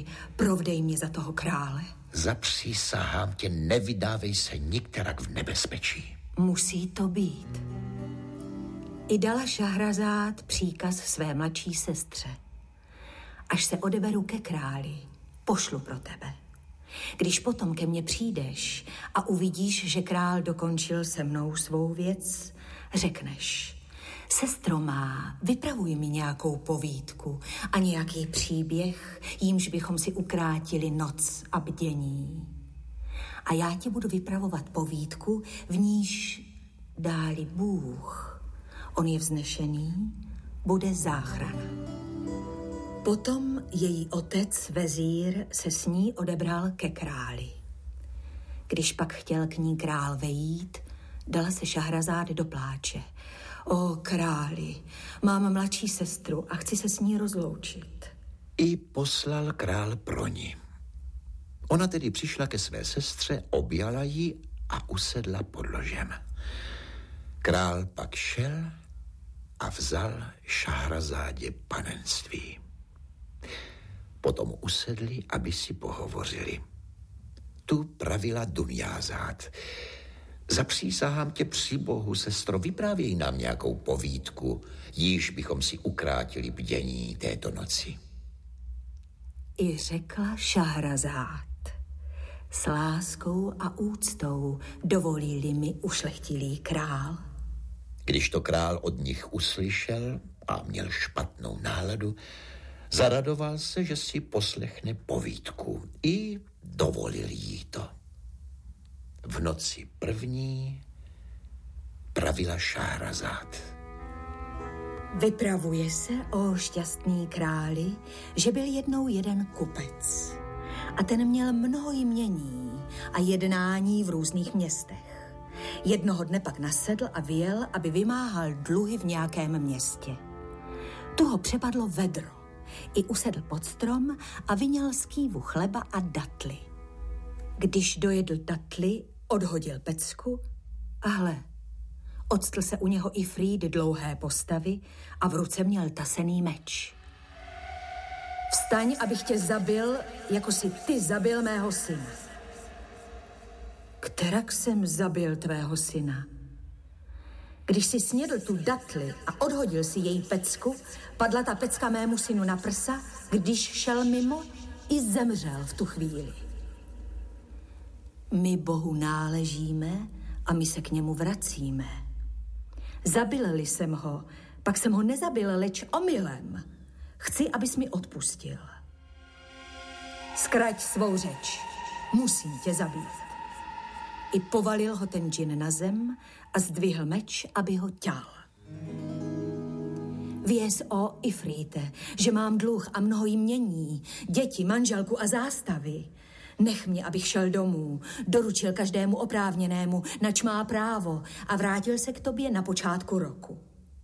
Králi, provdej mě za toho krále. Zapřísahám tě, nevydávej se nikterak v nebezpečí. Musí to být. I dala Šahrazát příkaz své mladší sestře. Až se odeberu ke králi, pošlu pro tebe. Když potom ke mně přijdeš a uvidíš, že král dokončil se mnou svou věc, řekneš: sestro má, vypravuj mi nějakou povídku a nějaký příběh, jímž bychom si ukrátili noc a bdění. A já ti budu vypravovat povídku, v níž dá-li Bůh, on je vznešený, bude záchrana. Potom její otec, vezír, se s ní odebral ke králi. Když pak chtěl k ní král vejít, dala se Šahrazát do pláče. O králi, mám mladší sestru a chci se s ní rozloučit. I poslal král pro ní. Ona tedy přišla ke své sestře, objala ji a usedla pod ložem. Král pak šel a vzal Šahrazádě panenství. Potom usedli, aby si pohovořili. Tu pravila Dunjázad: zapřísahám tě při Bohu, sestro, vyprávěj nám nějakou povídku, jíž bychom si ukrátili bdění této noci. I řekla Šahrazát: s láskou a úctou dovolili mi ušlechtilý král. Když to král od nich uslyšel a měl špatnou náladu, zaradoval se, že si poslechne povídku, i dovolil jí to. V noci první pravila Šahrazát: vypravuje se, o šťastný králi, že byl jednou jeden kupec a ten měl mnoho jmění a jednání v různých městech. Jednoho dne pak nasedl a vyjel, aby vymáhal dluhy v nějakém městě. Tu ho přepadlo vedro. I usedl pod strom a vyněl z kývu chleba a datly. Když dojedl datly, odhodil pecku a hle, octl se u něho Ifrít dlouhé postavy a v ruce měl tasený meč. Vstaň, abych tě zabil, jako si ty zabil mého syna. Kterak jsem zabil tvého syna? Když si snědl tu datli a odhodil si její pecku, padla ta pecka mému synu na prsa, když šel mimo, i zemřel v tu chvíli. My Bohu náležíme a my se k němu vracíme. Zabil-li jsem ho, pak jsem ho nezabil, leč omylem. Chci, abys mi odpustil. Zkrať svou řeč, musím tě zabít. I povalil ho ten džin na zem a zdvihl meč, aby ho ťal. Věz, o Ifríte, že mám dluh a mnoho jmění, děti, manželku a zástavy. Nech mě, abych šel domů, doručil každému oprávněnému, nač má právo, a vrátil se k tobě na počátku roku.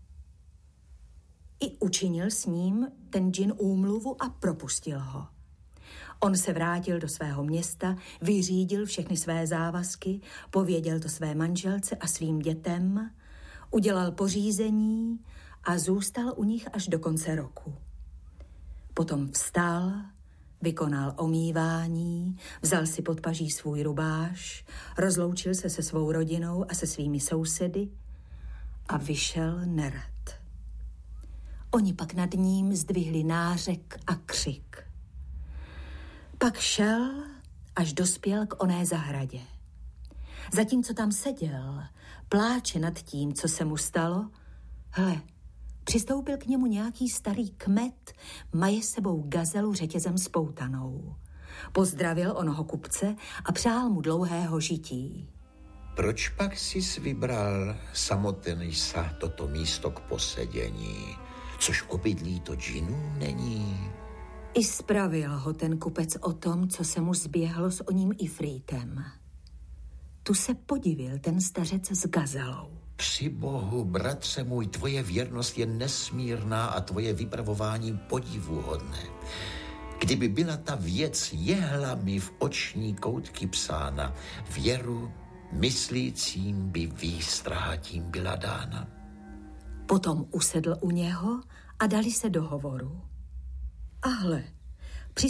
I učinil s ním ten džin úmluvu a propustil ho. On se vrátil do svého města, vyřídil všechny své závazky, pověděl to své manželce a svým dětem, udělal pořízení a zůstal u nich až do konce roku. Potom vstal, vykonal omývání, vzal si pod paží svůj rubáš, rozloučil se se svou rodinou a se svými sousedy a vyšel nerad. Oni pak nad ním zdvihli nářek a křik. Pak šel, až dospěl k oné zahradě. Zatímco tam seděl, pláče nad tím, co se mu stalo, hle, přistoupil k němu nějaký starý kmet, maje sebou gazelu řetězem spoutanou. Pozdravil onoho kupce a přál mu dlouhého žití. Proč pak jsi vybral samotný sa toto místo k posedění, což obydlí to džinů není? I spravil ho ten kupec o tom, co se mu zběhlo s oním Ifrítem. Tu se podivil ten stařec s gazelou. Při Bohu, bratře můj, tvoje věrnost je nesmírná a tvoje vypravování podivuhodné. Kdyby byla ta věc jehlami v oční koutky psána, věru myslícím by výstraha tím byla dána. Potom usedl u něho a dali se do hovoru. A hle,